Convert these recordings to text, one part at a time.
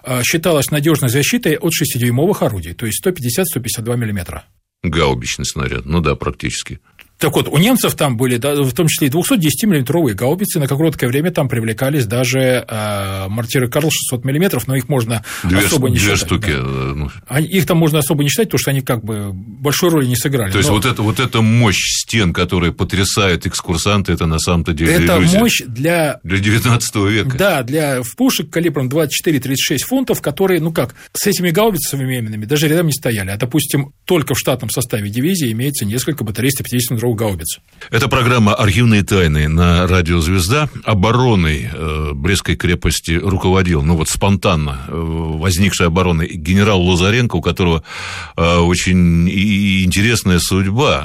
считалась надежной защитой от 6-дюймовых орудий, то есть 150-152 мм. Гаубичный снаряд, ну да, практически. Так вот, у немцев там были, да, в том числе и 210-миллиметровые гаубицы, на короткое время там привлекались даже мортиры Карл 600 мм, но их можно особо не считать. 2 штуки. Да. Их там можно особо не считать, потому что они как бы большой роли не сыграли. То есть, вот эта мощь стен, которая потрясает экскурсанта, это на самом-то деле это иллюзия. Мощь для 19 века. Да, для пушек калибром 24-36 фунтов, которые, с этими гаубицами современными даже рядом не стояли. А, допустим, только в штатном составе дивизии имеется несколько батарей 150-мм гаубиц. Это программа «Архивные тайны» на радио «Звезда». Обороной Брестской крепости руководил, спонтанно возникшей обороной генерал Лазаренко, у которого очень интересная судьба.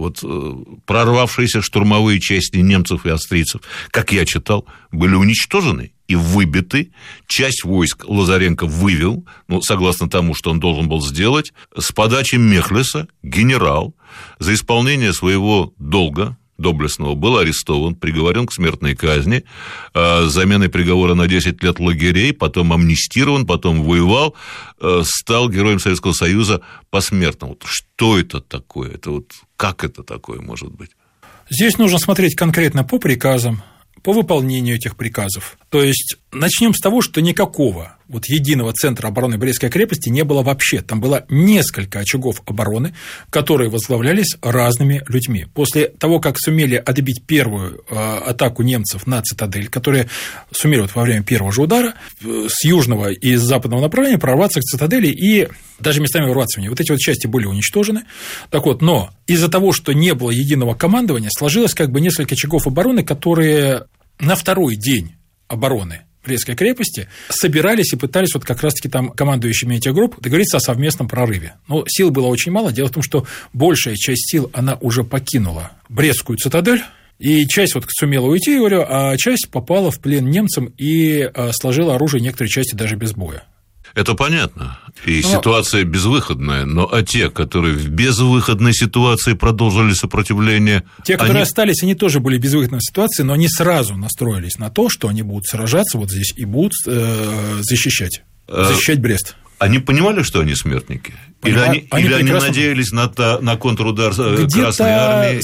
Прорвавшиеся штурмовые части немцев и австрийцев, как я читал, были уничтожены и выбиты. Часть войск Лазаренко вывел, согласно тому, что он должен был сделать, с подачи Мехлеса генерал за исполнение своего долга доблестного был арестован, приговорен к смертной казни, заменой приговора на 10 лет лагерей, потом амнистирован, потом воевал, стал героем Советского Союза посмертно. Что это такое? Как это такое может быть? Здесь нужно смотреть конкретно по приказам, по выполнению этих приказов. То есть, начнем с того, что никакого единого центра обороны Брестской крепости не было вообще. Там было несколько очагов обороны, которые возглавлялись разными людьми. После того, как сумели отбить первую атаку немцев на цитадель, которые сумели во время первого же удара с южного и с западного направления прорваться к цитадели и даже местами ворваться в нее. Эти части были уничтожены. Но из-за того, что не было единого командования, сложилось несколько очагов обороны, которые на второй день обороны Брестской крепости собирались и пытались как раз-таки там командующими этих групп договориться о совместном прорыве. Но сил было очень мало. Дело в том, что большая часть сил, она уже покинула Брестскую цитадель, и часть сумела уйти, а часть попала в плен немцам и сложила оружие некоторые части даже без боя. Это понятно, и ситуация безвыходная, но те, которые в безвыходной ситуации продолжили сопротивление... Те, которые остались, они тоже были в безвыходной ситуации, но они сразу настроились на то, что они будут сражаться здесь и будут защищать Брест. Они понимали, что они смертники? Или они надеялись на контрудар Красной Армии?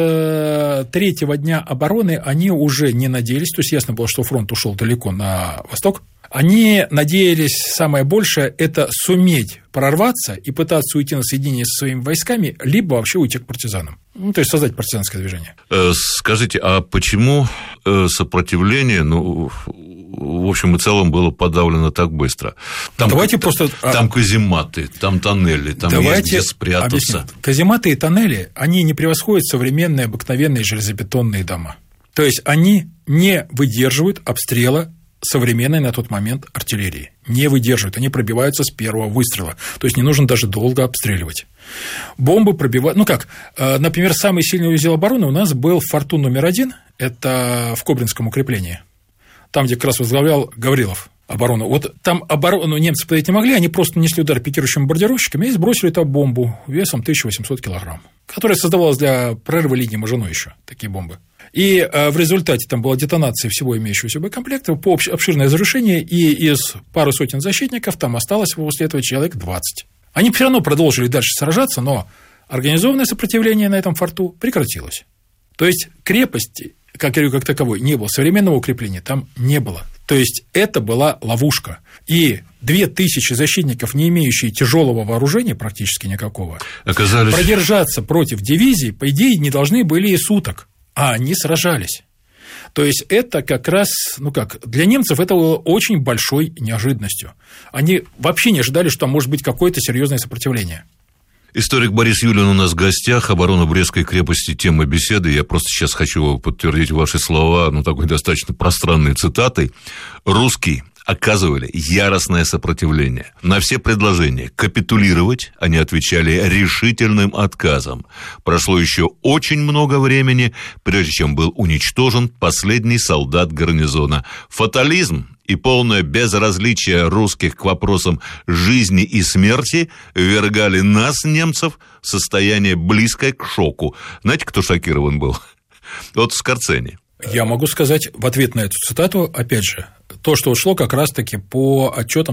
С третьего дня обороны они уже не надеялись, то есть ясно было, что фронт ушел далеко на восток. Они надеялись, самое большее, это суметь прорваться и пытаться уйти на соединение со своими войсками, либо вообще уйти к партизанам. То есть создать партизанское движение. Скажите, а почему сопротивление, в общем и целом, было подавлено так быстро? Там казематы, там тоннели, там есть где спрятаться. Объясню. Казематы и тоннели, они не превосходят современные обыкновенные железобетонные дома. То есть они не выдерживают обстрела современной на тот момент артиллерии. Не выдерживают, они пробиваются с первого выстрела. То есть не нужно даже долго обстреливать. Бомбы пробивают... например, самый сильный узел обороны у нас был в форту номер 1, это в Кобринском укреплении. Там, где как раз возглавлял Гаврилов оборону. Там оборону немцы подойти не могли, они просто нанесли удар пикирующими бомбардировщиками и сбросили туда бомбу весом 1800 килограмм, которая создавалась для прорыва линии Мажино еще, такие бомбы. И в результате там была детонация всего имеющегося боекомплекта, обширное разрушение, и из пары сотен защитников там осталось после этого человек 20. Они все равно продолжили дальше сражаться, но организованное сопротивление на этом форту прекратилось. То есть крепости, как таковой, не было, современного укрепления там не было. То есть это была ловушка. И 2000 защитников, не имеющие тяжелого вооружения практически никакого, продержаться против дивизии, по идее, не должны были и суток. А они сражались. То есть это как раз, для немцев это было очень большой неожиданностью. Они вообще не ожидали, что может быть какое-то серьезное сопротивление. Историк Борис Юлин у нас в гостях. Оборона Брестской крепости — тема беседы. Я просто сейчас хочу подтвердить ваши слова, такой достаточно пространной цитатой. Русские оказывали яростное сопротивление. На все предложения капитулировать они отвечали решительным отказом. Прошло еще очень много времени, прежде чем был уничтожен последний солдат гарнизона. Фатализм и полное безразличие русских к вопросам жизни и смерти ввергали нас, немцев, в состояние близкое к шоку. Знаете, кто шокирован был? Скорцени. Я могу сказать в ответ на эту цитату, опять же, то, что шло как раз-таки по отчетам